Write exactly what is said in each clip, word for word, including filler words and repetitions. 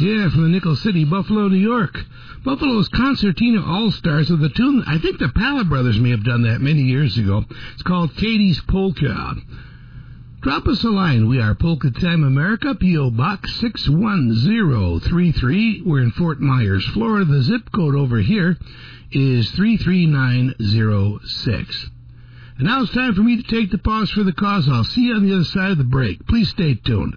Yeah, from the Nickel City, Buffalo, New York. Buffalo's Concertina All-Stars with a tune, I think the Pala Brothers may have done that many years ago. It's called Katie's Polka. Drop us a line. We are Polka Time America, P O. Box six one zero three three. We're in Fort Myers, Florida. The zip code over here is three three nine zero six. And now it's time for me to take the pause for the cause. I'll see you on the other side of the break. Please stay tuned.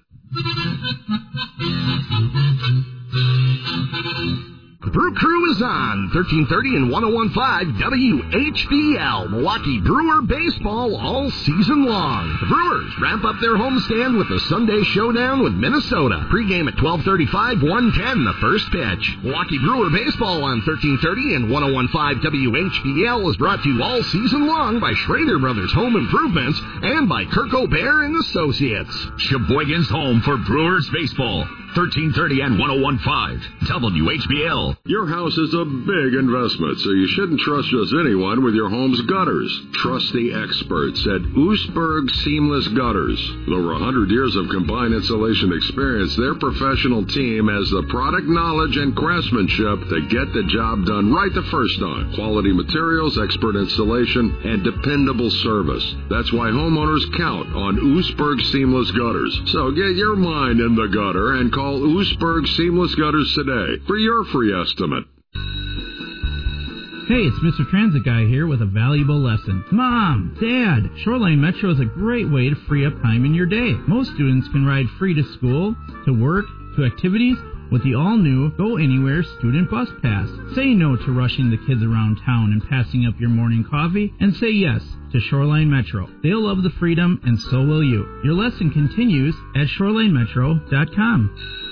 The Brew Crew is on thirteen thirty and ten fifteen W H B L, Milwaukee Brewer baseball all season long. The Brewers ramp up their homestand with the Sunday showdown with Minnesota. Pre-game at twelve thirty-five, one ten, the first pitch. Milwaukee Brewer baseball on thirteen thirty and ten fifteen W H B L is brought to you all season long by Schrader Brothers Home Improvements and by Kirk O'Bear and Associates. Sheboygan's home for Brewers baseball. thirteen thirty and ten fifteen W H B L. Your house is a big investment, so you shouldn't trust just anyone with your home's gutters. Trust the experts at Oostburg Seamless Gutters. With over one hundred years of combined installation experience, their professional team has the product knowledge and craftsmanship to get the job done right the first time. Quality materials, expert installation, and dependable service. That's why homeowners count on Oostburg Seamless Gutters. So get your mind in the gutter and call Oostburg Seamless Gutters today for your free estimate. Hey, it's Mister Transit Guy here with a valuable lesson. Mom, Dad, Shoreline Metro is a great way to free up time in your day. Most students can ride free to school, to work, to activities with the all-new Go Anywhere Student Bus Pass. Say no to rushing the kids around town and passing up your morning coffee, and say yes to Shoreline Metro. They'll love the freedom, and so will you. Your lesson continues at shoreline metro dot com.